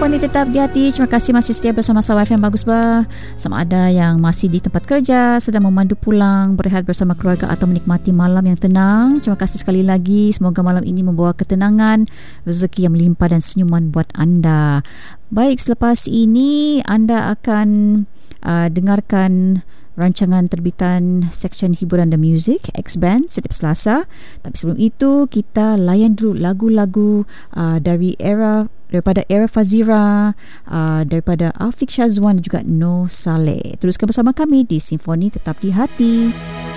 Simfoni Tetap di Hati. Terima kasih masih setia bersama Sahabat FM Bagus Bah. Sama ada yang masih di tempat kerja, sedang memandu pulang, berehat bersama keluarga atau menikmati malam yang tenang. Terima kasih sekali lagi. Semoga malam ini membawa ketenangan, rezeki yang melimpah dan senyuman buat anda. Baik, selepas ini anda akan dengarkan rancangan terbitan Seksyen Hiburan dan Muzik X-Band setiap Selasa. Tapi sebelum itu kita layan dulu lagu-lagu daripada era Fazira, daripada Afiq Syazwan dan juga Noh Saleh. Teruskan bersama kami di Simfoni Tetap di Hati.